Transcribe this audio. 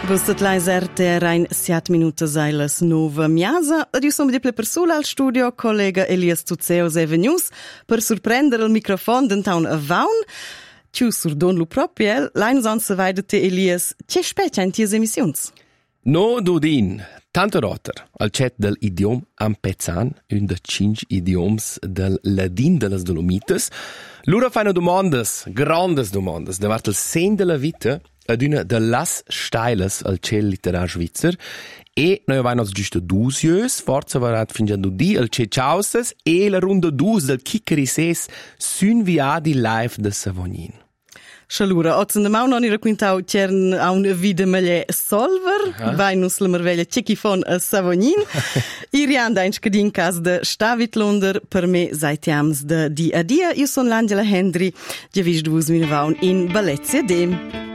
Vostat l'Aiserte rein 7 minutas ailas nova miasa. Io sono di persona al studio, collega Elias Tuzeus è venuto per sorprendere il microfono d'antaun a vaun. Ciu sur don lu propiel, l'ainos on se vaide te Elias, c'è specie in ties emissions? No, Dudin, tanto rotter, al chat del idiom ampezan, un de 5 idioms del ladin de las Dolomites. Lura fa una domandas, grandes domandas, davart il sen de la vita ad una de las steiles al ciel literar svizzer. E noi avevamo giusto 2 jös, forza varat fin già di al ce ciausas e la runda 2 del Chicherises sun viadi live de Savognin. Scialura, oggi da non era quintau c'ern a una vita meglio solver, vai nus la merveglia cecchifon a Savognin. Irianda in scadin cas de Stavitlunder, per me saitiams de di a dia. Io son l'Angela Hendry, già vis dus mine vaun in Ballezia dem.